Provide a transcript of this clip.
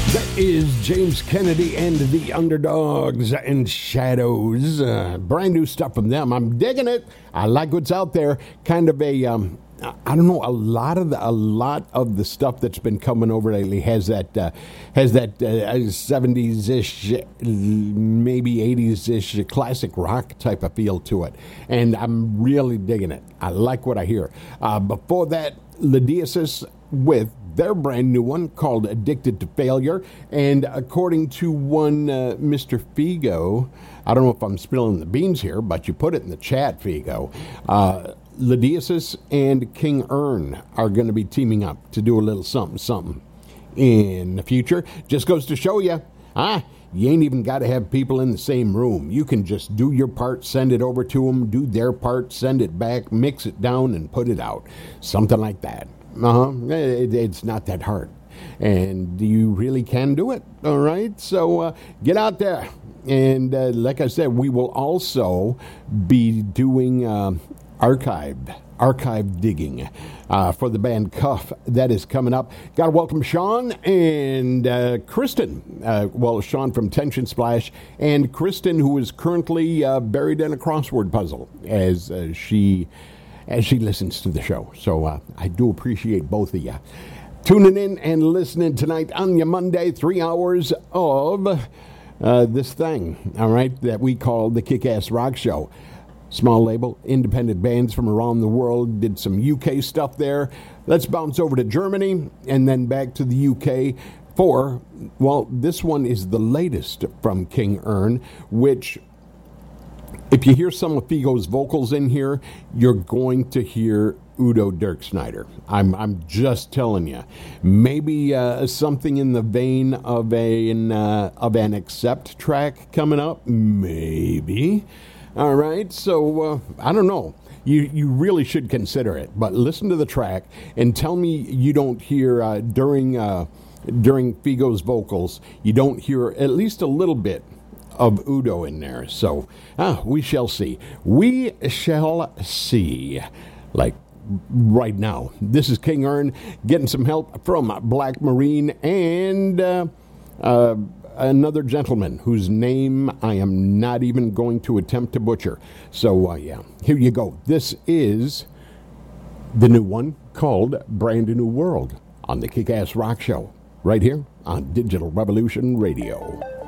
Is James Kennedy and the Underdogs and Shadows. Brand new stuff from them. I'm digging it. I like what's out there. Kind of a, I don't know, a lot of the stuff that's been coming over lately has that 70s-ish, maybe 80s-ish classic rock type of feel to it. And I'm really digging it. I like what I hear. Before that, Ladiasis with their brand new one called Addicted to Failure. And according to one Mr. Figo, I don't know if I'm spilling the beans here, but you put it in the chat, Figo. Ladiasis and King Ern are going to be teaming up to do a little something in the future. Just goes to show you, you ain't even got to have people in the same room. You can just do your part, send it over to them, do their part, send it back, mix it down, and put it out. Something like that. It's not that hard. And you really can do it. All right? So get out there. And like I said, we will also be doing archive digging for the band Cuff. That is coming up. Got to welcome Sean and Kristen. Sean from Tension Splash and Kristen, who is currently buried in a crossword puzzle as she listens to the show. So I do appreciate both of you tuning in and listening tonight on your Monday, 3 hours of this thing, all right, that we call the Kick-Ass Rock Show. Small label, independent bands from around the world, did some UK stuff there. Let's bounce over to Germany and then back to the UK for, this one is the latest from King Ern, which, if you hear some of Figo's vocals in here, you're going to hear Udo Dirkschneider. I'm just telling you. Maybe something in the vein of an Accept track coming up. Maybe. All right. So I don't know. You really should consider it. But listen to the track and tell me you don't hear during Figo's vocals, you don't hear at least a little bit of Udo in there. So we shall see. We shall see. Like right now. This is King Ern getting some help from Black Marine and another gentleman whose name I am not even going to attempt to butcher. So here you go. This is the new one called Brand New World on the Kick-Ass Rock Show right here on Digital Revolution Radio.